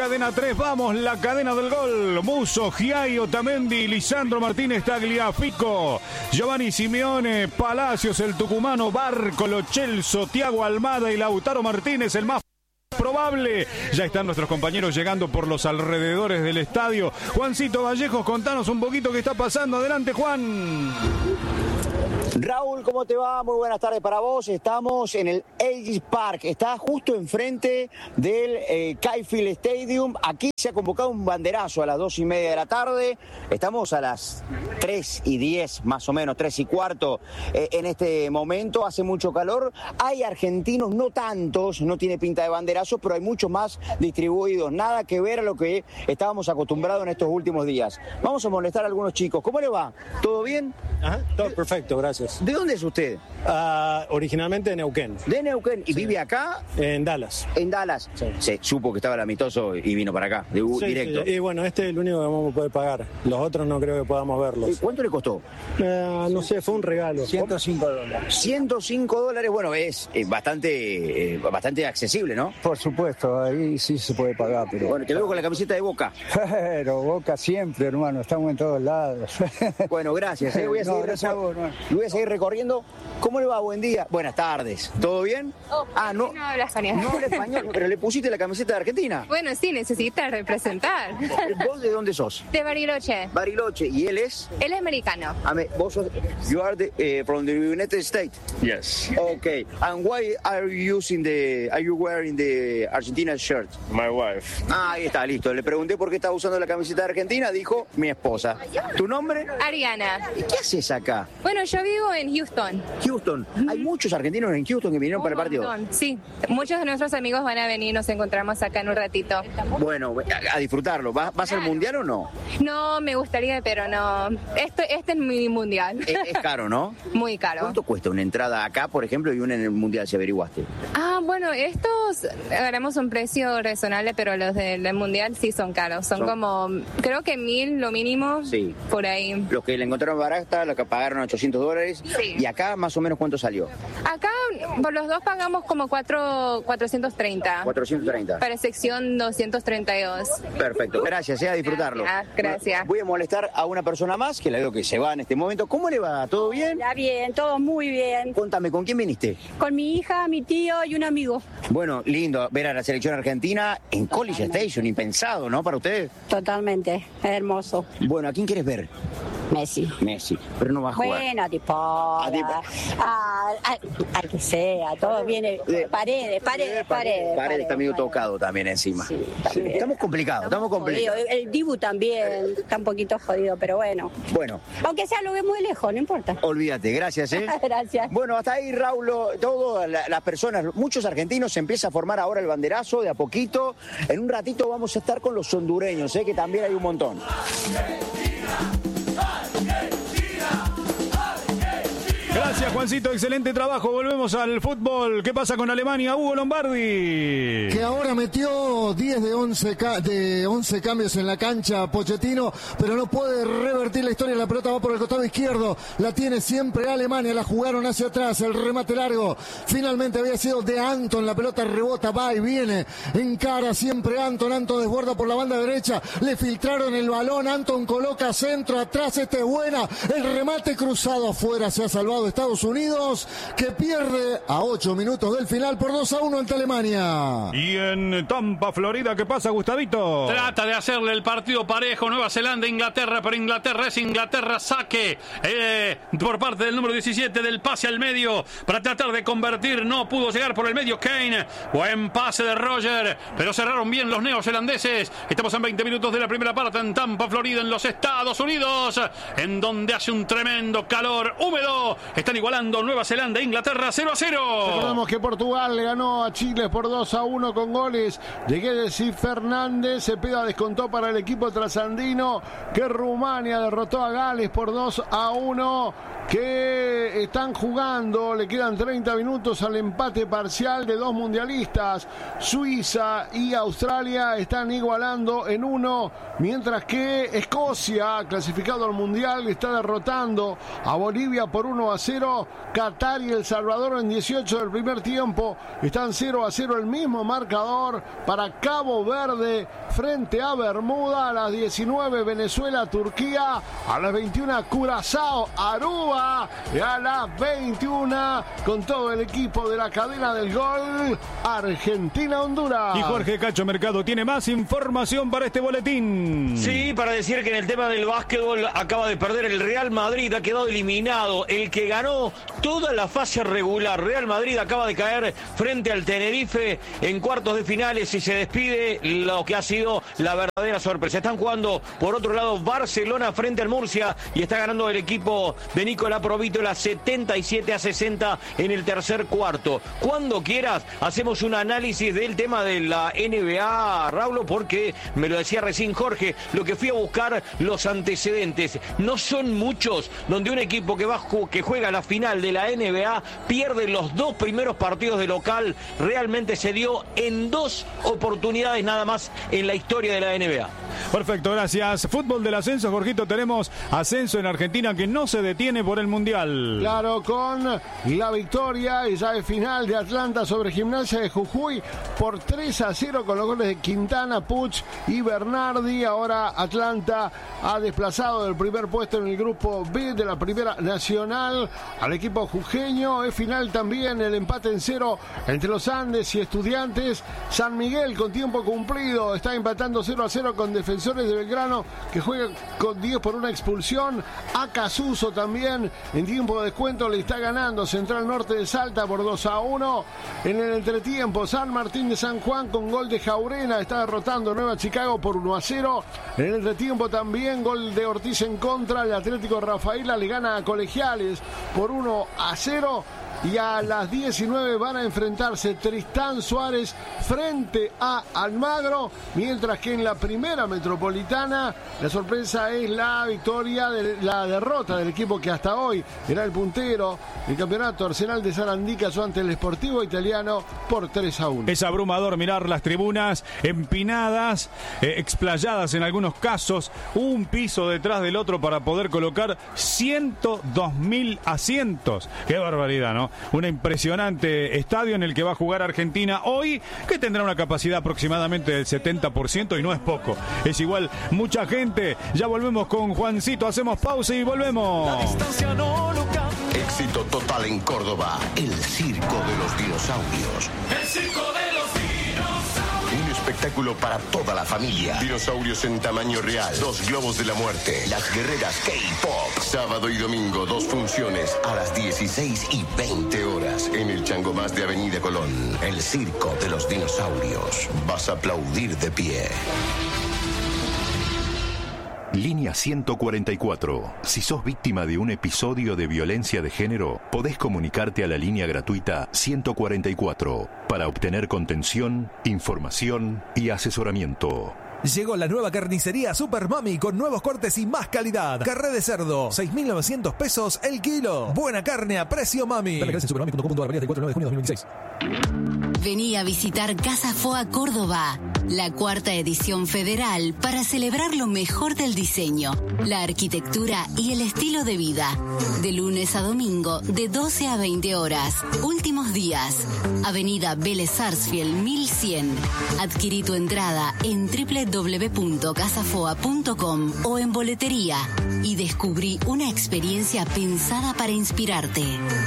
Cadena 3, vamos, la cadena del gol. Musso, Giai, Otamendi, Lisandro Martínez, Tagliafico, Giovanni Simeone, Palacios, el tucumano, Barco, Lo Celso, Thiago Almada y Lautaro Martínez, el más probable. Ya están nuestros compañeros llegando por los alrededores del estadio. Juancito Vallejos, contanos un poquito qué está pasando. Adelante, Juan. Raúl, ¿cómo te va? Muy buenas tardes para vos. Estamos en el Aegis Park. Está justo enfrente del Kaifield Stadium. Aquí se ha convocado un banderazo a las 2:30 de la tarde. Estamos a las 3:10, más o menos, 3:15 en este momento. Hace mucho calor. Hay argentinos, no tantos, no tiene pinta de banderazo, pero hay muchos más distribuidos. Nada que ver a lo que estábamos acostumbrados en estos últimos días. Vamos a molestar a algunos chicos. ¿Cómo le va? ¿Todo bien? Ajá, todo perfecto, gracias. ¿De dónde es usted? Originalmente de Neuquén. ¿De Neuquén? ¿Y sí. vive acá? En Dallas. En Dallas. Sí. Se supo que estaba el amistoso y vino para acá, directo. Sí. Y bueno, este es el único que vamos a poder pagar. Los otros no creo que podamos verlos. ¿Cuánto le costó? No sé, fue un regalo. $105. $105, bueno, es bastante accesible, ¿no? Por supuesto, ahí sí se puede pagar, pero... Bueno, te veo con la camiseta de Boca. Pero Boca siempre, hermano, estamos en todos lados. Bueno, gracias. Voy a seguir recorriendo. ¿Cómo le va? Buen día. Buenas tardes. ¿Todo bien? No habla español. No habla español, pero le pusiste la camiseta de Argentina. Bueno, sí, necesita representar. ¿Vos de dónde sos? De Bariloche. Bariloche. ¿Y él es? Él es americano. Vos sos... You are from the United States? Yes. Okay. And why are you wearing the Argentina shirt? My wife. Ahí está, listo. Le pregunté por qué estaba usando la camiseta de Argentina. Dijo, mi esposa. ¿Tu nombre? Ariana. ¿Y qué haces acá? Bueno, yo vivo en Houston. Houston. Hay muchos argentinos en Houston que vinieron para el partido. Sí, muchos de nuestros amigos van a venir, nos encontramos acá en un ratito. Bueno, a disfrutarlo. ¿Vas al mundial o no? No, me gustaría, pero no. Este es mi mundial. Es caro, ¿no? Muy caro. ¿Cuánto cuesta una entrada acá, por ejemplo, y una en el mundial, si averiguaste? Bueno, estos haremos un precio razonable, pero los del mundial sí son caros. Son como, creo que 1.000 lo mínimo. Sí. Por ahí. Los que le encontraron barata, los que pagaron $800. Sí. ¿Y acá más o menos cuánto salió? Acá por los dos pagamos como 430. 430. Para sección 232. Perfecto, gracias, a disfrutarlo. Gracias. Voy a molestar a una persona más, que la veo que se va en este momento. ¿Cómo le va? ¿Todo bien? Ya bien, todo muy bien. Contame, ¿con quién viniste? Con mi hija, mi tío y un amigo. Bueno, lindo ver a la selección argentina en College Station, impensado, ¿no? Para ustedes. Totalmente, hermoso. Bueno, ¿a quién quieres ver? Messi, pero no va a jugar. Bueno, tipo, al que sea, todo viene. Paredes Está medio tocado también encima. Sí, también. Estamos complicados. El Dibu también está un poquito jodido, pero bueno. Aunque sea lo ve muy lejos, no importa. Olvídate, gracias, Gracias. Bueno, hasta ahí, Raúl, todas las personas, muchos argentinos, se empieza a formar ahora el banderazo de a poquito. En un ratito vamos a estar con los hondureños, que también hay un montón. Gracias, Juancito, excelente trabajo. Volvemos al fútbol. ¿Qué pasa con Alemania? Hugo Lombardi. Que ahora metió 10 de 11 cambios en la cancha Pochettino, pero no puede revertir la historia. La pelota va por el costado izquierdo. La tiene siempre Alemania. La jugaron hacia atrás. El remate largo. Finalmente había sido de Anton. La pelota rebota, va y viene. Encara siempre Anton. Anton desborda por la banda derecha. Le filtraron el balón. Anton coloca centro atrás. Esta es buena. El remate cruzado afuera. Se ha salvado Estados Unidos, que pierde a 8 minutos del final por 2-1 ante Alemania. Y en Tampa, Florida, ¿qué pasa, Gustavito? Trata de hacerle el partido parejo Nueva Zelanda, Inglaterra, pero Inglaterra es Inglaterra. Saque por parte del número 17 del pase al medio para tratar de convertir. No pudo llegar por el medio Kane. Buen pase de Roger, pero cerraron bien los neozelandeses. Estamos en 20 minutos de la primera parte en Tampa, Florida, en los Estados Unidos, en donde hace un tremendo calor húmedo. Están igualando Nueva Zelanda e Inglaterra 0-0. Recordemos que Portugal le ganó a Chile por 2-1 con goles de Guedes y Fernández. Cepeda descontó para el equipo trasandino, que Rumania derrotó a Gales por 2-1. que están jugando, le quedan 30 minutos al empate parcial de dos mundialistas. Suiza y Australia están igualando en 1, mientras que Escocia, clasificado al mundial, está derrotando a Bolivia por 1-0. Qatar y El Salvador en 18 del primer tiempo están 0-0, el mismo marcador para Cabo Verde frente a Bermuda. A las 19 Venezuela, Turquía, a las 21 Curazao, Aruba, y a las 21 con todo el equipo de la cadena del gol, Argentina, Honduras. Y Jorge Cacho Mercado tiene más información para este boletín. Sí, para decir que en el tema del básquetbol acaba de perder el Real Madrid, ha quedado eliminado. El que ganó toda la fase regular, Real Madrid, acaba de caer frente al Tenerife en cuartos de finales y se despide lo que ha sido la verdadera sorpresa. Están jugando por otro lado Barcelona frente al Murcia y está ganando el equipo de Nicolás Provítola 77-60 en el tercer cuarto. Cuando quieras hacemos un análisis del tema de la NBA, Raulo, porque me lo decía recién Jorge, lo que fui a buscar los antecedentes. No son muchos donde un equipo que juega la final de la NBA pierde los dos primeros partidos de local. Realmente se dio en 2 oportunidades nada más en la historia de la NBA. Perfecto, gracias. Fútbol del ascenso, Jorgito, tenemos ascenso en Argentina que no se detiene por el Mundial. Claro, con la victoria y ya de final de Atlanta sobre Gimnasia de Jujuy por 3-0 con los goles de Quintana, Puch y Bernardi. Ahora Atlanta ha desplazado del primer puesto en el grupo B de la Primera Nacional al equipo jujeño. Es final también el empate en 0 entre los Andes y Estudiantes. San Miguel con tiempo cumplido está empatando 0-0 con Defensores de Belgrano, que juega con 10 por una expulsión. Acasuso también en tiempo de descuento le está ganando Central Norte de Salta por 2-1. En el entretiempo, San Martín de San Juan con gol de Jaurena está derrotando Nueva Chicago por 1-0. En el entretiempo también gol de Ortiz en contra. El Atlético Rafaela le gana a Colegiales por 1-0. Y a las 19 van a enfrentarse Tristán Suárez frente a Almagro, mientras que en la Primera Metropolitana la sorpresa es la victoria, la derrota del equipo que hasta hoy era el puntero del campeonato, Arsenal de Sarandí, cayó ante el Sportivo Italiano por 3-1. Es abrumador mirar las tribunas empinadas, explayadas en algunos casos, un piso detrás del otro para poder colocar 102.000 asientos. ¡Qué barbaridad!, ¿no? Un impresionante estadio en el que va a jugar Argentina hoy, que tendrá una capacidad aproximadamente del 70% y no es poco. Es igual, mucha gente. Ya volvemos con Juancito, hacemos pausa y volvemos. La distancia no lo cambia. Éxito total en Córdoba, el Circo de los Dinosaurios. El Circo de los Dinosaurios. Un espectáculo para toda la familia. Dinosaurios en tamaño real, 2 globos de la muerte, las guerreras K-Pop. Sábado y domingo, 2 funciones a las 16 y 20 horas en el Changomás de Avenida Colón. El Circo de los Dinosaurios. Vas a aplaudir de pie. Línea 144. Si sos víctima de un episodio de violencia de género, podés comunicarte a la línea gratuita 144 para obtener contención, información y asesoramiento. Llegó la nueva carnicería Super Mami con nuevos cortes y más calidad. Carré de cerdo, 6.900 pesos el kilo. Buena carne a precio Mami. Vení a visitar Casa Foa Córdoba, la 4ª edición federal para celebrar lo mejor del diseño, la arquitectura y el estilo de vida. De lunes a domingo, de 12 a 20 horas. Últimos días. Avenida Vélez Sarsfield 1100. Adquirí tu entrada en www.casafoa.com o en boletería y descubrí una experiencia pensada para inspirarte.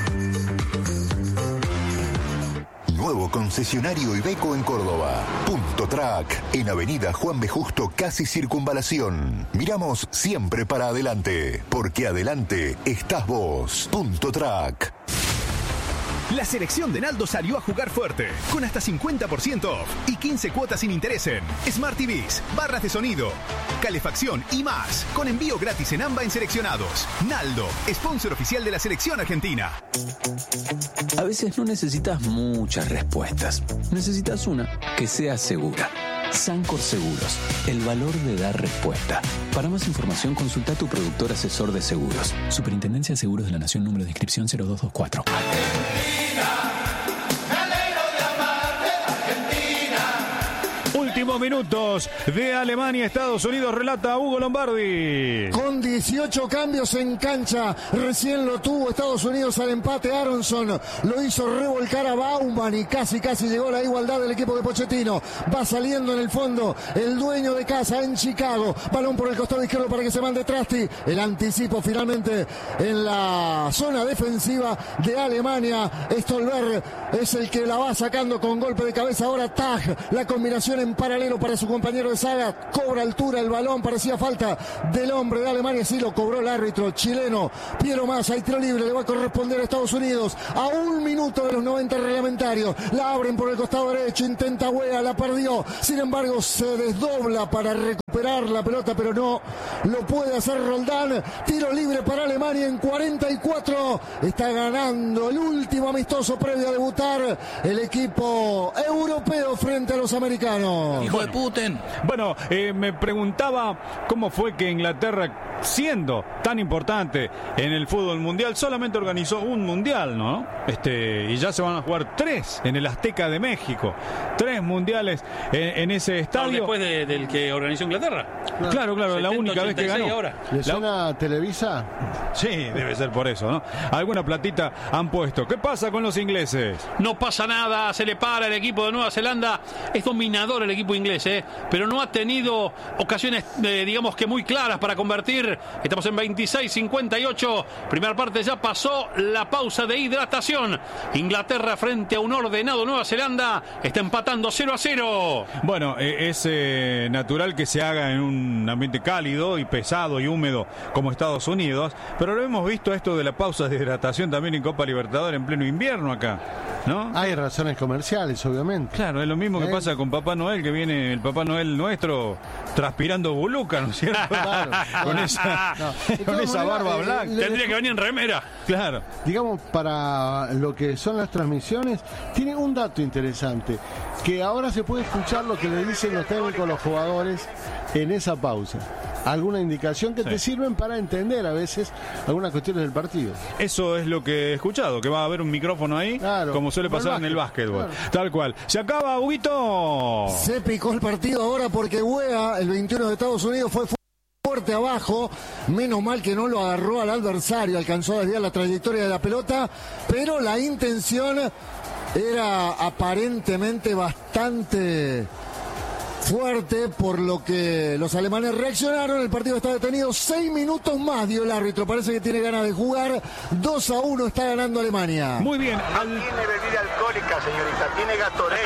Nuevo concesionario Iveco en Córdoba. Punto Track, en Avenida Juan B. Justo, casi Circunvalación. Miramos siempre para adelante, porque adelante estás vos. Punto Track. La selección de Naldo salió a jugar fuerte, con hasta 50% off y 15 cuotas sin interés en Smart TVs, barras de sonido, calefacción y más, con envío gratis en AMBA en seleccionados. Naldo, sponsor oficial de la selección argentina. A veces no necesitas muchas respuestas, necesitas una que sea segura. Sancor Seguros, el valor de dar respuesta. Para más información, consulta a tu productor asesor de seguros. Superintendencia de Seguros de la Nación, número de inscripción 0224. Últimos minutos de Alemania, Estados Unidos, relata Hugo Lombardi. Con 18 cambios en cancha, recién lo tuvo Estados Unidos al empate. Aronson lo hizo revolcar a Baumann y casi llegó la igualdad del equipo de Pochettino. Va saliendo en el fondo el dueño de casa en Chicago. Balón por el costado izquierdo para que se mande Trasti. El anticipo finalmente en la zona defensiva de Alemania. Stolberg es el que la va sacando con golpe de cabeza. Ahora Tag, la combinación en paralelo para su compañero de saga, cobra altura el balón, parecía falta del hombre de Alemania, sí lo cobró el árbitro chileno Piero Massa. Hay tiro libre, le va a corresponder a Estados Unidos a 1 minuto de los 90 reglamentarios. La abren por el costado derecho, intenta Wea, la perdió, sin embargo se desdobla para recuperar la pelota, pero no lo puede hacer Roldán. Tiro libre para Alemania en 44, está ganando el último amistoso previo a debutar el equipo europeo frente a los americanos. Hijo de Putin. Bueno, me preguntaba cómo fue que Inglaterra, siendo tan importante en el fútbol mundial, solamente organizó un mundial, ¿no? Y ya se van a jugar 3 en el Azteca de México. 3 mundiales en ese estadio. Después del que organizó Inglaterra. Claro, 70, la única vez que ganó. Ahora. ¿Le suena Televisa? Sí, debe ser por eso, ¿no? Alguna platita han puesto. ¿Qué pasa con los ingleses? No pasa nada, se le para el equipo de Nueva Zelanda. Es dominador el equipo inglés, pero no ha tenido ocasiones, digamos que muy claras para convertir. Estamos en 26-58. Primera parte ya pasó la pausa de hidratación. Inglaterra frente a un ordenado Nueva Zelanda está empatando 0-0. Bueno, es natural que se haga en un ambiente cálido y pesado y húmedo como Estados Unidos, pero lo hemos visto esto de la pausa de hidratación también en Copa Libertadores en pleno invierno acá, ¿no? Hay razones comerciales, obviamente. Claro, es lo mismo que pasa con Papá Noel, que viene el Papá Noel nuestro transpirando buluca, ¿no es cierto? Claro, con esa barba blanca. Tendría que venir en remera. Claro. Digamos, para lo que son las transmisiones, tiene un dato interesante, que ahora se puede escuchar lo que le dicen los técnicos a los jugadores en esa pausa. Alguna indicación que te sirven para entender a veces algunas cuestiones del partido. Eso es lo que he escuchado, que va a haber un micrófono ahí, como suele pasar en el básquetbol. Claro. Tal cual. Se acaba, Huguito. Se picó el partido ahora porque Wea, el 21 de Estados Unidos, fue fuerte abajo. Menos mal que no lo agarró al adversario, alcanzó a desviar la trayectoria de la pelota, pero la intención era aparentemente bastante fuerte, por lo que los alemanes reaccionaron. El partido está detenido. 6 minutos más dio el árbitro. Parece que tiene ganas de jugar. 2-1 está ganando Alemania. Muy bien. Tiene bebida alcohólica, señorita. Tiene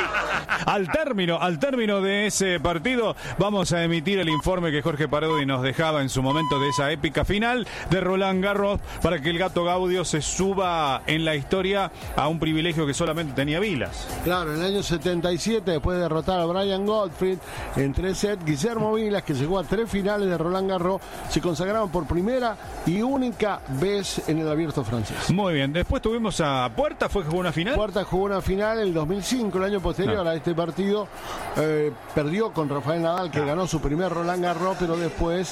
Gatorade. Al término de ese partido, vamos a emitir el informe que Jorge Parodi nos dejaba en su momento de esa épica final de Roland Garros, para que el Gato Gaudio se suba en la historia a un privilegio que solamente tenía Vilas. Claro, en el año 77, después de derrotar a Brian Gottfried en 3 sets, Guillermo Vilas, que llegó a 3 finales de Roland Garros, se consagraron por primera y única vez en el Abierto francés. Muy bien, después tuvimos a Puerta, ¿fue que jugó una final? Puerta jugó una final en el 2005, el año posterior a este partido. Perdió con Rafael Nadal, que ganó su primer Roland Garros, pero después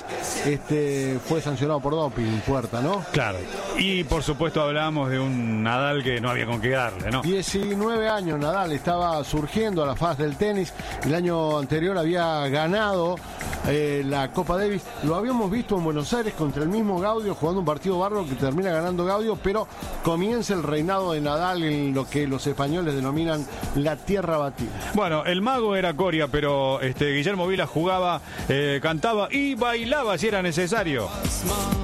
fue sancionado por doping, Puerta, ¿no? Claro, y por supuesto hablamos de un Nadal que no había con qué darle, ¿no? 19 años Nadal, estaba surgiendo a la faz del tenis. El año anterior había ganado la Copa Davis. Lo habíamos visto en Buenos Aires contra el mismo Gaudio, jugando un partido bárbaro que termina ganando Gaudio, pero comienza el reinado de Nadal en lo que los españoles denominan la tierra batida. Bueno, el mago era Coria, pero Guillermo Vilas jugaba, cantaba y bailaba si era necesario.